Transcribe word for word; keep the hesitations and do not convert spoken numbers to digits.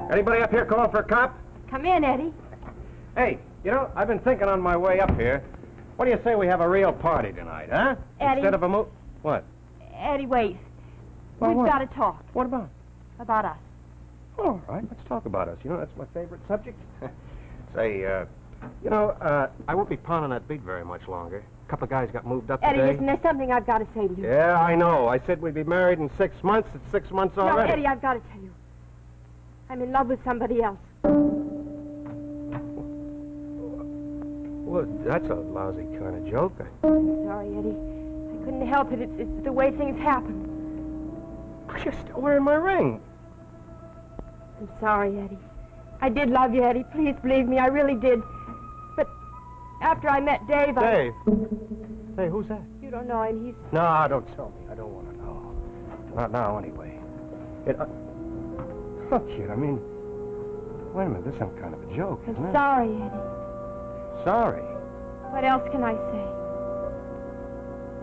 Anybody up here calling for a cop? Come in, Eddie. Hey, you know, I've been thinking on my way up here. What do you say we have a real party tonight, huh? Eddie. Instead of a mo... What? Eddie, wait. Well, We've what? got to talk What about? about us. All right, let's talk about us. You know, that's my favorite subject. Say, uh, you know, uh, I won't be pounding that beat very much longer. A couple of guys got moved up Eddie, today. listen, there's something I've got to say to you. Yeah, I know. I said we'd be married in six months. It's six months No, already. Eddie, I've got to tell you. I'm in love with somebody else. Well, that's a lousy kind of joke. I'm sorry, Eddie. I couldn't help it. It's, it's the way things happen. You're still wearing my ring. I'm sorry, Eddie. I did love you, Eddie. Please believe me, I really did. But after I met Dave, I... Dave? Hey, who's that? You don't know him. He's... No, don't tell me. I don't want to know. Not now, anyway. It, uh... Look, kid, I mean... Wait a minute, this is some kind of a joke, isn't I'm it? sorry, Eddie. Sorry. What else can I say?